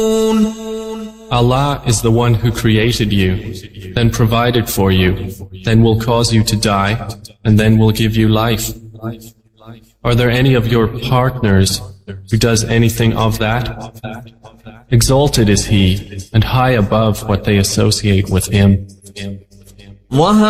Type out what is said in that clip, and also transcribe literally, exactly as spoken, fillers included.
Allah is the one who created you, then provided for you, then will cause you to die, and then will give you life. Are there any of your partners who does anything of that? Exalted is He, and high above what they associate with Him.